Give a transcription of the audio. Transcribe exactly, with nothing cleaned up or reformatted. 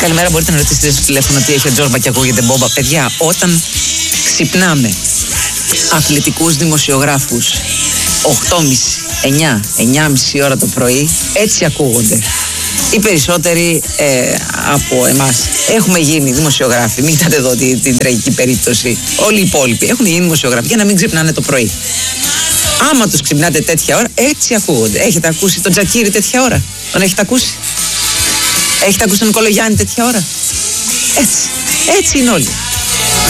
Καλημέρα, μπορείτε να ρωτήσετε στο τηλέφωνο τι έχει ο Τζόρμπα και ακούγεται μπόμπα. Παιδιά, όταν ξυπνάμε αθλητικούς δημοσιογράφους οκτώ και μισή, εννιά, εννιά και μισή ώρα το πρωί, έτσι ακούγονται. Οι περισσότεροι ε, από εμάς έχουμε γίνει δημοσιογράφοι. Μην κοιτάτε εδώ την, την τραγική περίπτωση. Όλοι οι υπόλοιποι έχουν γίνει δημοσιογράφοι για να μην ξυπνάνε το πρωί. Άμα τους ξυπνάτε τέτοια ώρα, έτσι ακούγονται. Έχετε ακούσει τον Τζακίρη τέτοια ώρα? Τον έχετε ακούσει? Έχετε ακούσει τον Κολογιάννη τέτοια ώρα? Έτσι. Έτσι είναι όλοι.